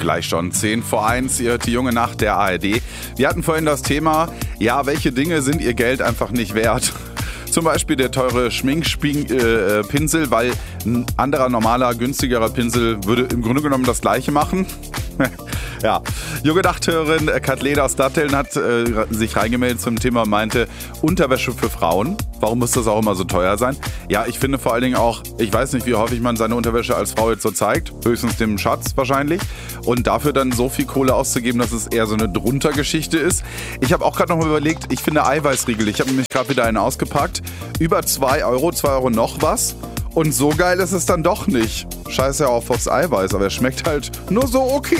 Gleich schon 10:01, ihr hört die junge Nacht der ARD. Wir hatten vorhin das Thema, ja, welche Dinge sind ihr Geld einfach nicht wert? Zum Beispiel der teure Schminkpinsel, weil ein anderer, normaler, günstigerer Pinsel würde im Grunde genommen das Gleiche machen. Ja, junge Nachthörerin Kathleen aus Datteln hat sich reingemeldet zum Thema und meinte, Unterwäsche für Frauen, warum muss das auch immer so teuer sein? Ja, ich finde vor allen Dingen auch, ich weiß nicht, wie häufig man seine Unterwäsche als Frau jetzt so zeigt, höchstens dem Schatz wahrscheinlich, und dafür dann so viel Kohle auszugeben, dass es eher so eine Druntergeschichte ist. Ich habe auch gerade noch mal überlegt, ich finde Eiweißriegel, ich habe nämlich gerade wieder einen ausgepackt, über 2 Euro, 2 Euro noch was. Und so geil ist es dann doch nicht. Scheiße auf aufs Eiweiß, aber er schmeckt halt nur so okay.